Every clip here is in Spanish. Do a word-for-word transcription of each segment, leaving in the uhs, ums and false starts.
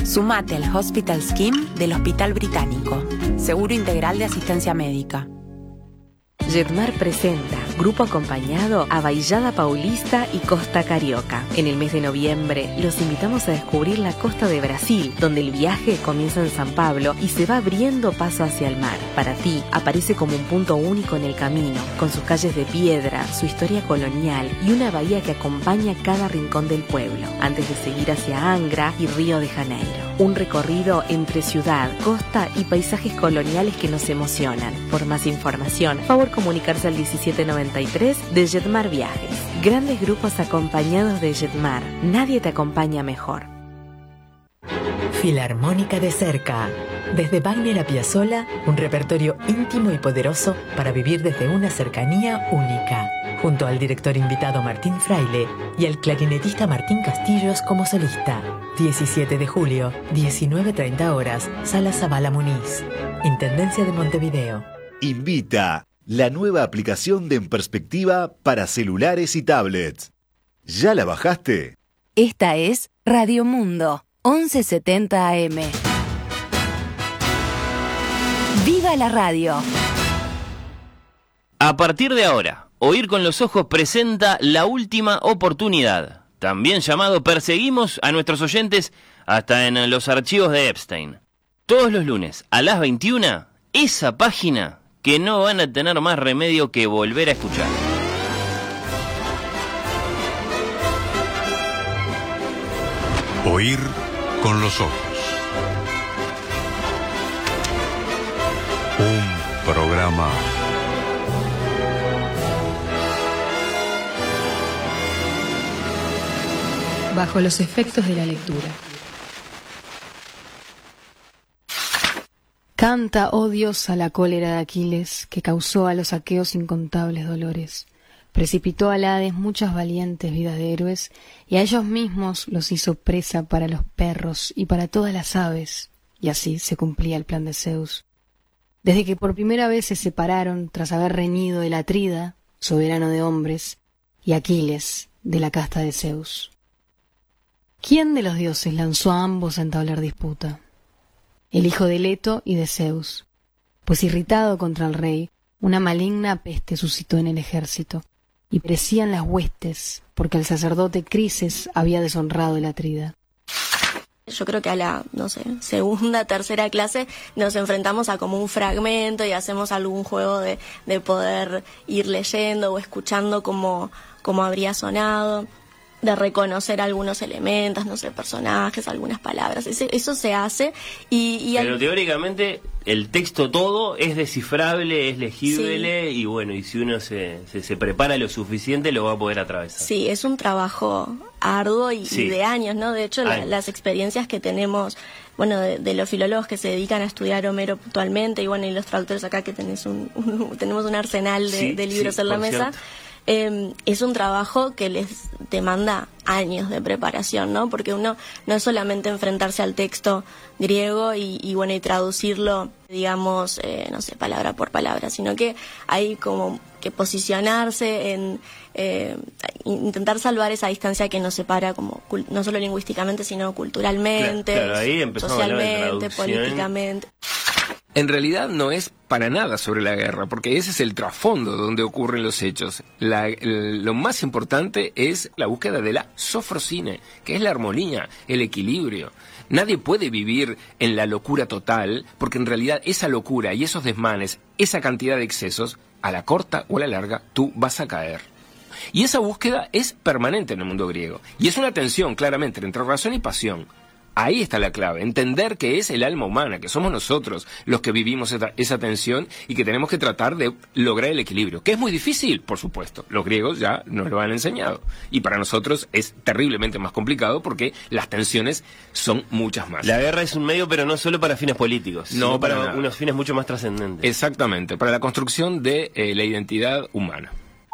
Sumate al Hospital Scheme del Hospital Británico. Seguro integral de asistencia médica. Jetmar presenta, grupo acompañado, a Baixada Paulista y Costa Carioca. En el mes de noviembre los invitamos a descubrir la costa de Brasil, donde el viaje comienza en San Pablo y se va abriendo paso hacia el mar. Para ti, aparece como un punto único en el camino, con sus calles de piedra, su historia colonial y una bahía que acompaña cada rincón del pueblo, antes de seguir hacia Angra y Río de Janeiro. Un recorrido entre ciudad, costa y paisajes coloniales que nos emocionan. Por más información, favor comunicarse al diecisiete noventa y tres de Jetmar Viajes. Grandes grupos acompañados de Jetmar. Nadie te acompaña mejor. Filarmónica de cerca. Desde Wagner a Piazzolla, un repertorio íntimo y poderoso para vivir desde una cercanía única. Junto al director invitado Martín Fraile y al clarinetista Martín Castillos como solista. diecisiete de julio, diecinueve treinta horas, Sala Zabala Muniz. Intendencia de Montevideo. Invita la nueva aplicación de En Perspectiva para celulares y tablets. ¿Ya la bajaste? Esta es Radio Mundo, once setenta A M. ¡Viva la radio! A partir de ahora, Oír con los Ojos presenta La Última Oportunidad, también llamado Perseguimos a nuestros oyentes hasta en los archivos de Epstein. Todos los lunes a las veintiuna, esa página que no van a tener más remedio que volver a escuchar. Oír con los ojos. Un programa bajo los efectos de la lectura. Canta, oh diosa, la cólera de Aquiles, que causó a los aqueos incontables dolores. Precipitó al Hades muchas valientes vidas de héroes, y a ellos mismos los hizo presa para los perros y para todas las aves, y así se cumplía el plan de Zeus. Desde que por primera vez se separaron tras haber reñido el Atrida, soberano de hombres, y Aquiles, de la casta de Zeus. ¿Quién de los dioses lanzó a ambos a entablar disputa? El hijo de Leto y de Zeus, pues irritado contra el rey, una maligna peste suscitó en el ejército, y perecían las huestes, porque el sacerdote Crises había deshonrado el Atrida. Yo creo que a la, no sé, segunda, tercera clase nos enfrentamos a como un fragmento y hacemos algún juego de, de poder ir leyendo o escuchando cómo, cómo habría sonado, de reconocer algunos elementos, no sé, personajes, algunas palabras. Eso, eso se hace y... y Pero al... teóricamente el texto todo es descifrable, es legible, sí. Y bueno, y si uno se, se, se prepara lo suficiente lo va a poder atravesar. Sí, es un trabajo arduo y, sí. y de años, ¿no? De hecho, la, las experiencias que tenemos, bueno, de, de los filólogos que se dedican a estudiar Homero puntualmente, y bueno, y los traductores acá que tenés un, un, tenemos un arsenal de, sí, de libros sí, en la mesa. Cierto. Eh, es un trabajo que les demanda años de preparación, ¿no? Porque uno no es solamente enfrentarse al texto griego y, y bueno, y traducirlo, digamos, eh, no sé, palabra por palabra, sino que hay como que posicionarse en eh, intentar salvar esa distancia que nos separa, como no solo lingüísticamente, sino culturalmente, claro, claro, ahí socialmente, políticamente. En realidad no es para nada sobre la guerra, porque ese es el trasfondo donde ocurren los hechos. La, el, lo más importante es la búsqueda de la sofrosine, que es la armonía, el equilibrio. Nadie puede vivir en la locura total, porque en realidad esa locura y esos desmanes, esa cantidad de excesos, a la corta o a la larga, tú vas a caer. Y esa búsqueda es permanente en el mundo griego. Y es una tensión, claramente, entre razón y pasión. Ahí está la clave, entender que es el alma humana, que somos nosotros los que vivimos esa, esa tensión y que tenemos que tratar de lograr el equilibrio. ¿Que es muy difícil? Por supuesto. Los griegos ya nos lo han enseñado. Y para nosotros es terriblemente más complicado porque las tensiones son muchas más. La guerra es un medio, pero no solo para fines políticos, no, sino para, para unos fines mucho más trascendentes. Exactamente, para la construcción de eh, la identidad humana.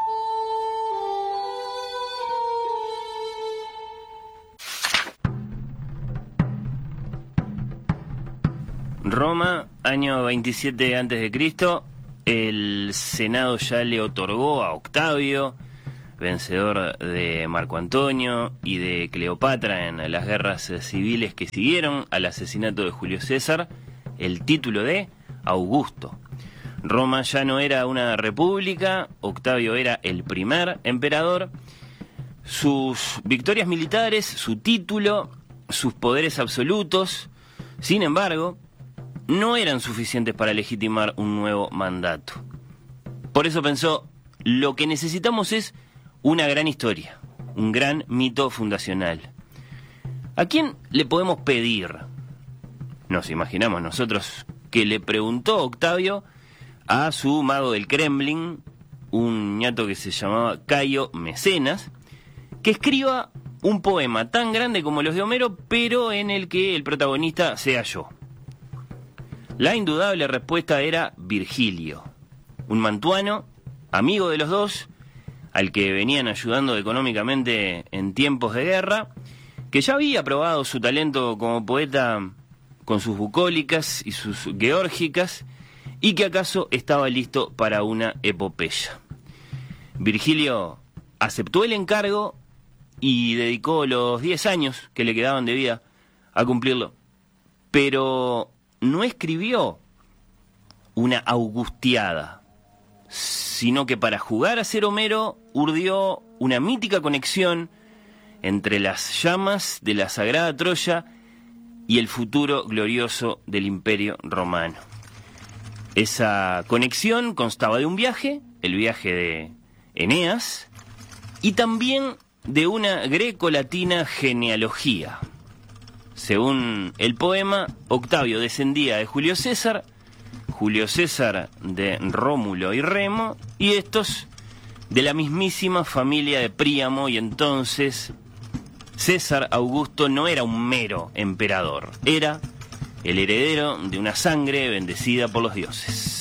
Roma, año veintisiete antes de Cristo, el Senado ya le otorgó a Octavio vencedor de Marco Antonio y de Cleopatra en las guerras civiles que siguieron al asesinato de Julio César, el título de Augusto. Roma ya no era una república, Octavio era el primer emperador. Sus victorias militares, su título, sus poderes absolutos, sin embargo, no eran suficientes para legitimar un nuevo mandato. Por eso pensó, lo que necesitamos es una gran historia, un gran mito fundacional. ¿A quién le podemos pedir? Nos imaginamos nosotros que le preguntó Octavio a su mago del Kremlin, un ñato que se llamaba Cayo Mecenas, que escriba un poema tan grande como los de Homero, pero en el que el protagonista sea yo. La indudable respuesta era Virgilio, un mantuano, amigo de los dos, al que venían ayudando económicamente en tiempos de guerra, que ya había probado su talento como poeta con sus bucólicas y sus geórgicas, y que acaso estaba listo para una epopeya. Virgilio aceptó el encargo y dedicó los diez años que le quedaban de vida a cumplirlo. Pero no escribió una augustiada, sino que para jugar a ser Homero urdió una mítica conexión entre las llamas de la sagrada Troya y el futuro glorioso del Imperio Romano. Esa conexión constaba de un viaje, el viaje de Eneas, y también de una greco-latina genealogía. Según el poema, Octavio descendía de Julio César, Julio César de Rómulo y Remo, y estos de la mismísima familia de Príamo, y entonces César Augusto no era un mero emperador, era el heredero de una sangre bendecida por los dioses.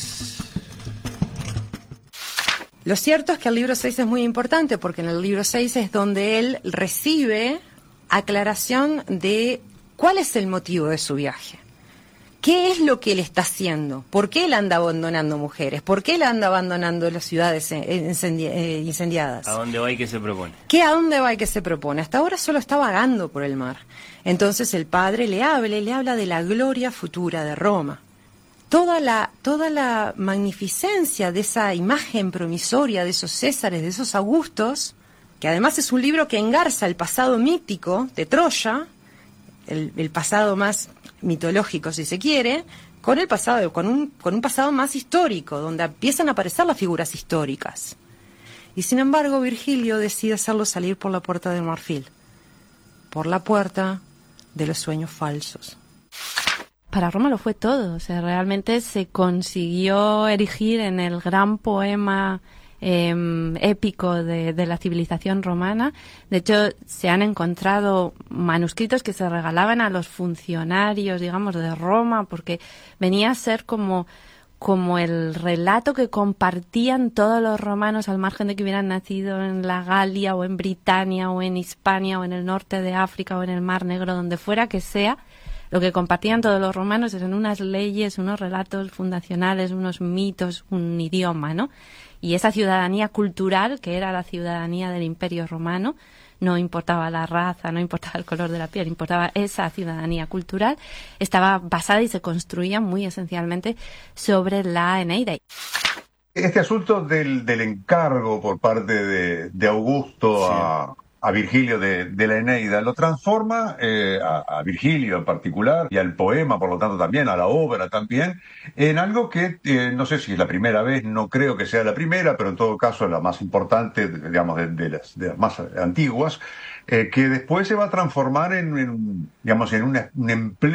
Lo cierto es que el libro seis es muy importante, porque en el libro seis es donde él recibe aclaración de cuál es el motivo de su viaje. ¿Qué es lo que él está haciendo? ¿Por qué él anda abandonando mujeres? ¿Por qué él anda abandonando las ciudades incendi- incendiadas? ¿A dónde va y qué se propone? ¿Qué a dónde va y qué se propone? Hasta ahora solo está vagando por el mar. Entonces el padre le habla, le habla de la gloria futura de Roma. Toda la, toda la magnificencia de esa imagen promisoria de esos Césares, de esos Augustos, que además es un libro que engarza el pasado mítico de Troya, el, el pasado más mitológico si se quiere, con el pasado, con un, con un pasado más histórico, donde empiezan a aparecer las figuras históricas. Y sin embargo Virgilio decide hacerlo salir por la puerta del marfil, por la puerta de los sueños falsos. Para Roma lo fue todo, o sea, realmente se consiguió erigir en el gran poema eh, épico de, de la civilización romana. De hecho, se han encontrado manuscritos que se regalaban a los funcionarios, digamos, de Roma, porque venía a ser como, como el relato que compartían todos los romanos, al margen de que hubieran nacido en la Galia o en Britania o en Hispania o en el norte de África o en el Mar Negro, donde fuera que sea. Lo que compartían todos los romanos eran unas leyes, unos relatos fundacionales, unos mitos, un idioma, ¿no? Y esa ciudadanía cultural, que era la ciudadanía del Imperio Romano, no importaba la raza, no importaba el color de la piel, importaba esa ciudadanía cultural, estaba basada y se construía muy esencialmente sobre la Eneida. Este asunto del, del encargo por parte de, de Augusto sí. a... a Virgilio de, de la Eneida, lo transforma eh, a, a Virgilio en particular, y al poema, por lo tanto también, a la obra también, en algo que eh, no sé si es la primera vez, no creo que sea la primera, pero en todo caso es la más importante, digamos, de, de, las, de las más antiguas, eh, que después se va a transformar en, en digamos, en una, un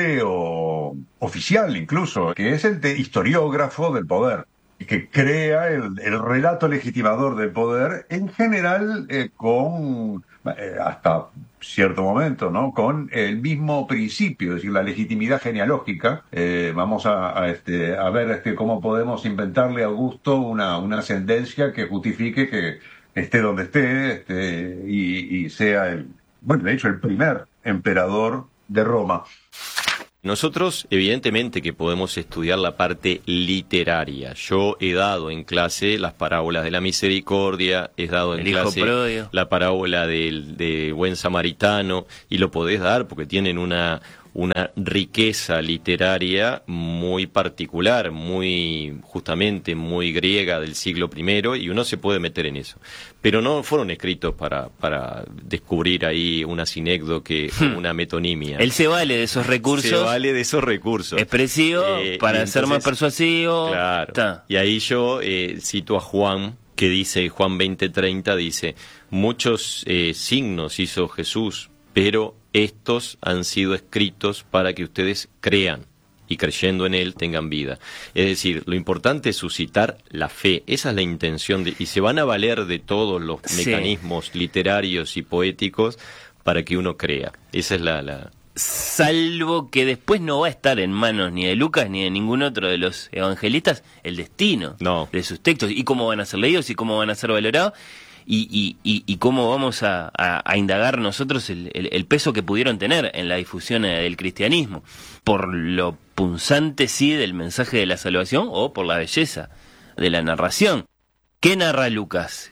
empleo oficial incluso, que es el de historiógrafo del poder, que crea el, el relato legitimador del poder, en general eh, con, eh, hasta cierto momento, ¿no? Con el mismo principio, es decir, la legitimidad genealógica. Eh, vamos a, a, este, a ver este, cómo podemos inventarle a Augusto una, una ascendencia que justifique que esté donde esté este, y, y sea, el, bueno, de hecho, el primer emperador de Roma. Nosotros, evidentemente que podemos estudiar la parte literaria. Yo he dado en clase las parábolas de la misericordia, he dado en El clase la parábola del de buen samaritano, y lo podés dar porque tienen una, una riqueza literaria muy particular, muy, justamente muy griega del siglo primero, y uno se puede meter en eso. Pero no fueron escritos para, para descubrir ahí una sinécdoque o una metonimia. Él se vale de esos recursos. Se vale de esos recursos. Expresivo, eh, para entonces, ser más persuasivo. Claro. Ta. Y ahí yo eh, cito a Juan, que dice, Juan veinte treinta dice, muchos eh, signos hizo Jesús, pero estos han sido escritos para que ustedes crean, y creyendo en él tengan vida. Es decir, lo importante es suscitar la fe. Esa es la intención, de, y se van a valer de todos los sí. mecanismos literarios y poéticos para que uno crea. Esa es la, la... Salvo que después no va a estar en manos ni de Lucas ni de ningún otro de los evangelistas el destino no. de sus textos, y cómo van a ser leídos y cómo van a ser valorados. Y, y, y, y cómo vamos a, a, a indagar nosotros el, el, el peso que pudieron tener en la difusión del cristianismo, por lo punzante sí del mensaje de la salvación o por la belleza de la narración. ¿Qué narra Lucas?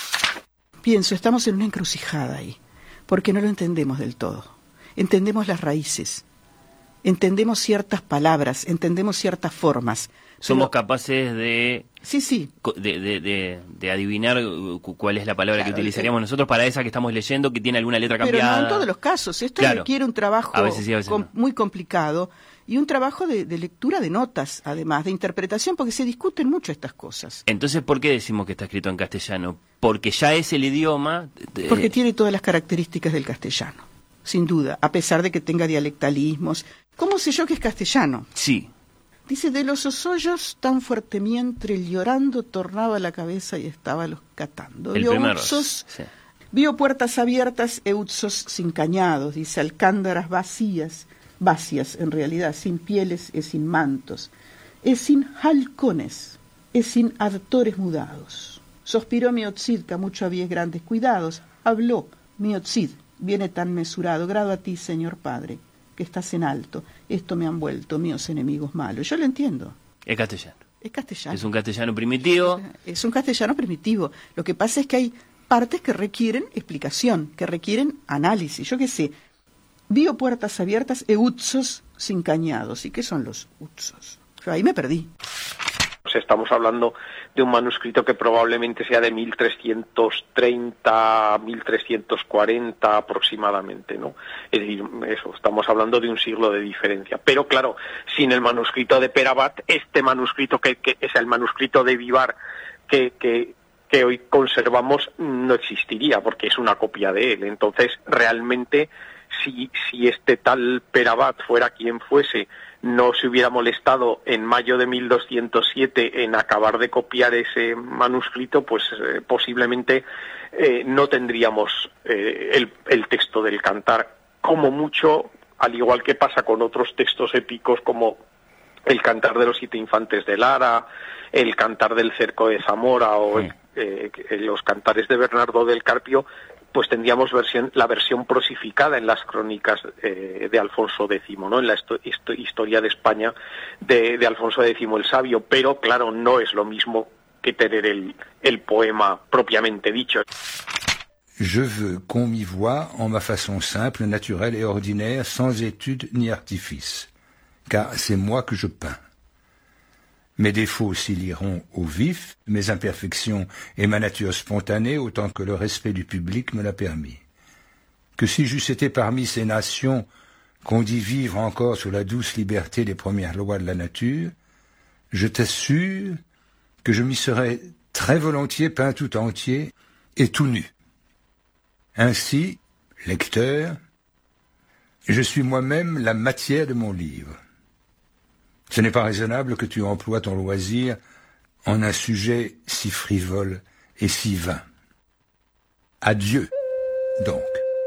Pienso, estamos en una encrucijada ahí, porque no lo entendemos del todo. Entendemos las raíces, entendemos ciertas palabras, entendemos ciertas formas. Somos pero, capaces de, sí, sí. De, de, de, de adivinar cuál es la palabra claro, que utilizaríamos eh, nosotros para esa que estamos leyendo, que tiene alguna letra cambiada. Pero no en todos los casos. Esto claro. requiere un trabajo a veces sí, a veces com- no. muy complicado y un trabajo de, de lectura de notas, además, de interpretación, porque se discuten mucho estas cosas. Entonces, ¿por qué decimos que está escrito en castellano? Porque ya es el idioma... De... Porque tiene todas las características del castellano, sin duda, a pesar de que tenga dialectalismos. ¿Cómo sé yo que es castellano? Sí. Dice, de los osollos tan fuertemente el llorando tornaba la cabeza y estaba los catando. El vio primero, utzos, sí. vio puertas abiertas e utzos sin cañados, dice, alcándaras vacías, vacías en realidad, sin pieles e sin mantos, e sin halcones, e sin adtores mudados. Sospiró Miotzid, que mucho había grandes cuidados, habló Miotzid, viene tan mesurado, grado a ti, Señor Padre, que estás en alto, esto me han vuelto míos enemigos malos. Yo lo entiendo. Es castellano. Es castellano. Es un castellano primitivo. Es un castellano primitivo. Lo que pasa es que hay partes que requieren explicación, que requieren análisis. Yo qué sé, vio puertas abiertas e utzos sin cañados. ¿Y qué son los utzos? Yo ahí me perdí. Estamos hablando de un manuscrito que probablemente sea de mil trescientos treinta, mil trescientos cuarenta aproximadamente, ¿no? Es decir, eso, estamos hablando de un siglo de diferencia. Pero claro, sin el manuscrito de Perabat, este manuscrito que, que es el manuscrito de Vivar que, que, que hoy conservamos no existiría, porque es una copia de él. Entonces, realmente, si, si este tal Perabat fuera quien fuese, no se hubiera molestado en mayo de mil doscientos siete en acabar de copiar ese manuscrito, pues eh, posiblemente eh, no tendríamos eh, el, el texto del Cantar. Como mucho, al igual que pasa con otros textos épicos como el Cantar de los siete infantes de Lara, el Cantar del cerco de Zamora o el, eh, los cantares de Bernardo del Carpio, pues tendríamos versión, la versión prosificada en las crónicas eh, de Alfonso décimo, ¿no? En la esto, esto, historia de España de, de Alfonso décimo el Sabio, pero claro, no es lo mismo que tener el, el poema propiamente dicho. Je veux qu'on m'y voie en ma façon simple, naturelle et ordinaire, sans étude ni artifice, car c'est moi que je peins. Mes défauts s'y liront au vif, mes imperfections et ma nature spontanée autant que le respect du public me l'a permis. Que si j'eusse été parmi ces nations qu'on dit vivre encore sous la douce liberté des premières lois de la nature, je t'assure que je m'y serais très volontiers peint tout entier et tout nu. Ainsi, lecteur, je suis moi-même la matière de mon livre. Ce n'est pas raisonnable que tu emploies ton loisir en un sujet si frivole et si vain. Adieu, donc.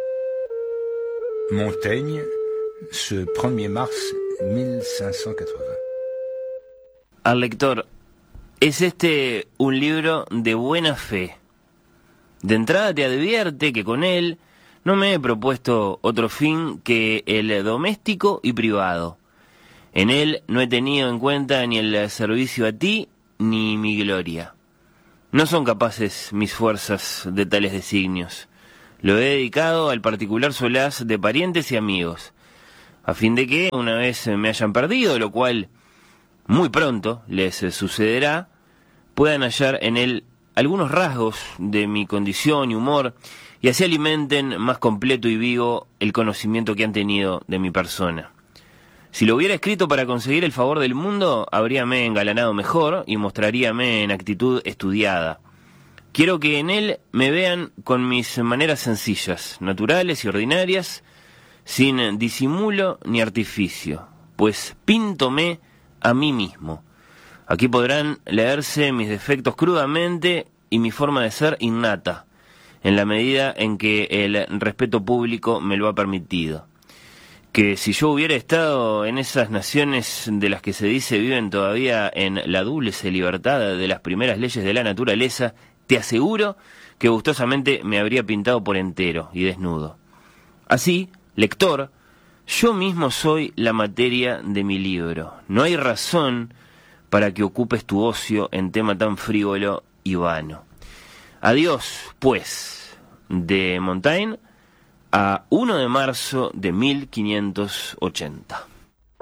Montaigne, ce premier mars mil cinco ochenta. Al lector, ¿es este un libro de buena fe? De entrada te advierte que con él no me he propuesto otro fin que el doméstico y privado. En él no he tenido en cuenta ni el servicio a ti, ni mi gloria. No son capaces mis fuerzas de tales designios. Lo he dedicado al particular solaz de parientes y amigos, a fin de que, una vez me hayan perdido, lo cual muy pronto les sucederá, puedan hallar en él algunos rasgos de mi condición y humor, y así alimenten más completo y vivo el conocimiento que han tenido de mi persona. Si lo hubiera escrito para conseguir el favor del mundo, habríame engalanado mejor y mostraríame en actitud estudiada. Quiero que en él me vean con mis maneras sencillas, naturales y ordinarias, sin disimulo ni artificio, pues píntome a mí mismo. Aquí podrán leerse mis defectos crudamente y mi forma de ser innata, en la medida en que el respeto público me lo ha permitido. Que si yo hubiera estado en esas naciones de las que se dice viven todavía en la dulce libertad de las primeras leyes de la naturaleza, te aseguro que gustosamente me habría pintado por entero y desnudo. Así, lector, yo mismo soy la materia de mi libro. No hay razón para que ocupes tu ocio en tema tan frívolo y vano. Adiós, pues, de Montaigne a uno de marzo de mil quinientos ochenta.